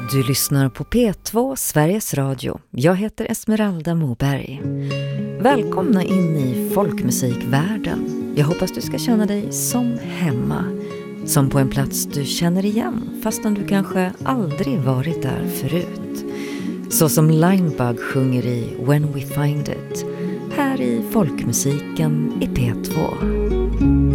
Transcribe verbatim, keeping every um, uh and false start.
Du lyssnar på P två Sveriges Radio. Jag heter Esmeralda Moberg. Välkomna in i folkmusikvärlden. Jag hoppas du ska känna dig som hemma. Som på en plats du känner igen, fastän du kanske aldrig varit där förut. Så som Linebug sjunger i When We Find It. Här i folkmusiken i P två.